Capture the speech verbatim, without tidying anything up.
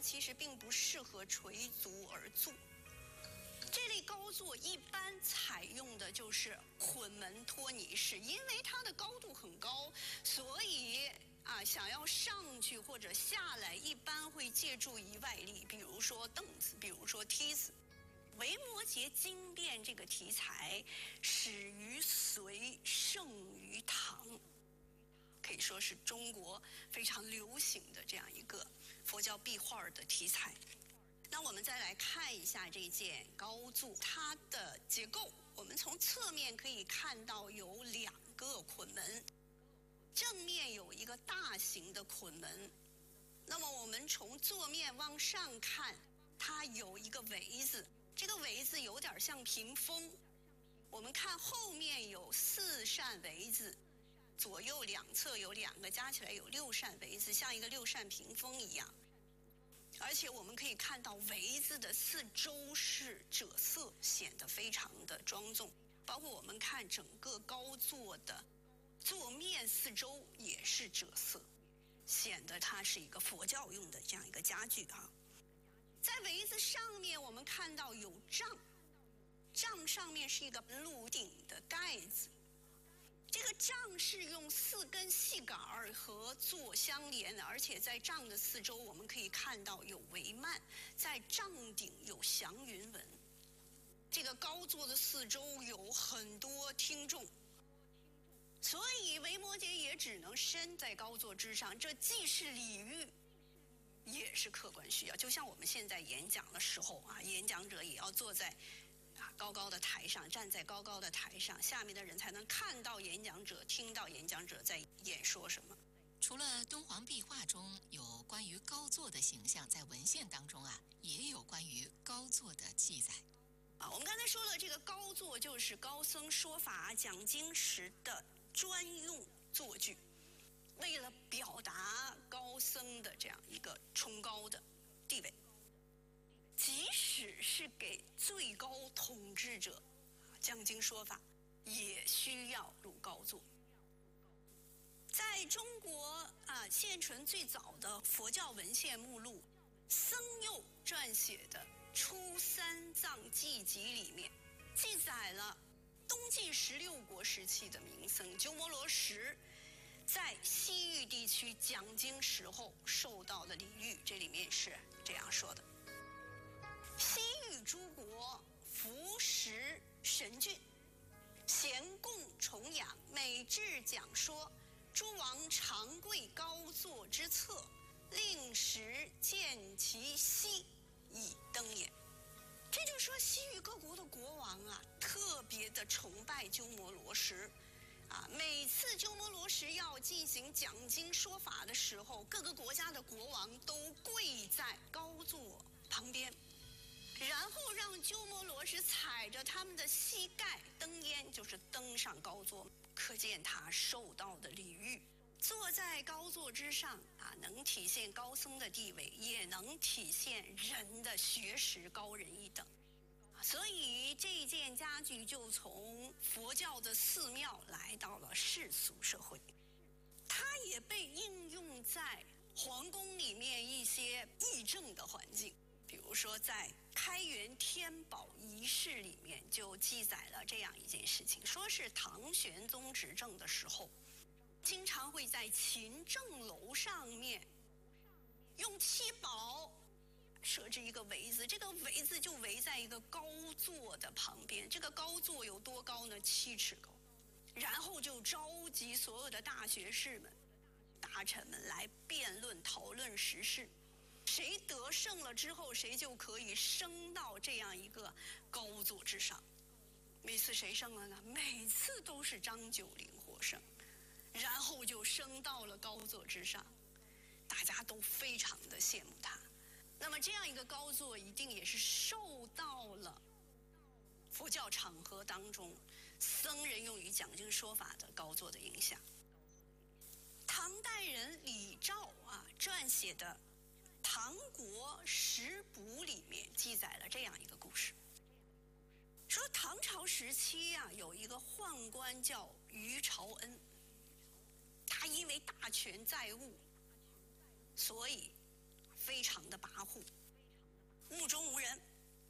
其实并不适合垂足而坐。这类高座一般采用的就是捆门托尼式，因为它的高度很高，所以啊，想要上去或者下来，一般会借助于外力，比如说凳子，比如说梯子。维摩诘经变这个题材始于隋，盛于唐，可以说是中国非常流行的这样一个佛教壁画的题材。那我们再来看一下这件高座，它的结构，我们从侧面可以看到有两个捆门，正面有一个大型的捆门，那么我们从座面往上看，它有一个围子，这个围子有点像屏风。我们看后面有四扇围子，左右两侧有两个，加起来有六扇围子，像一个六扇屏风一样。而且我们可以看到围子的四周是赭色，显得非常的庄重。包括我们看整个高座的座面四周也是赭色，显得它是一个佛教用的这样一个家具哈。在围子上面我们看到有帐，帐上面是一个鹿顶的盖子，这个帐是用四根细杆和座相连的，而且在帐的四周我们可以看到有帷幔，在帐顶有祥云纹。这个高座的四周有很多听众，所以维摩诘也只能身在高座之上，这既是礼遇也是客观需要。就像我们现在演讲的时候啊，演讲者也要坐在啊高高的台上，站在高高的台上，下面的人才能看到演讲者，听到演讲者在演说什么。 除了敦煌壁画中有关于高座的形象，在文献当中啊，也有关于高座的记载。 啊，我们刚才说了，这个高座就是高僧说法讲经时的专用坐具，为了表达高僧的这样一个崇高的地位，即使是给最高统治者讲经说法，也需要入高座。在中国啊，现存最早的佛教文献目录僧佑撰写的《出三藏记集》里面，记载了东晋十六国时期的名僧鸠摩罗什在西域地区讲经时候受到的礼遇。这里面是这样说的：西域诸国服食神俊，咸供崇仰，每至讲说，诸王常贵高座之侧，令时见其息以登也。这就说西域各国的国王啊，特别的崇拜鸠摩罗什啊，每次鸠摩罗什要进行讲经说法的时候，各个国家的国王都跪在高座旁边，然后让鸠摩罗什踩着他们的膝盖登焉，就是登上高座，可见他受到的礼遇。坐在高座之上啊，能体现高僧的地位，也能体现人的学识高人一等。所以这件家具就从佛教的寺庙来到了世俗社会，它也被应用在皇宫里面一些议政的环境。比如说在开元天宝仪式里面就记载了这样一件事情，说是唐玄宗执政的时候，经常会在勤政楼上面用七宝设置一个围子，这个围子就围在一个高座的旁边，这个高座有多高呢？七尺高。然后就召集所有的大学士们、大臣们来辩论讨论时事，谁得胜了之后，谁就可以升到这样一个高座之上。每次谁胜了呢？每次都是张九龄获胜，然后就升到了高座之上，大家都非常的羡慕他。那么这样一个高座一定也是受到了佛教场合当中僧人用于讲经说法的高座的影响。唐代人李肇啊撰写的《唐国食补》里面记载了这样一个故事，说唐朝时期啊，有一个宦官叫于朝恩，他因为大权在握，所以非常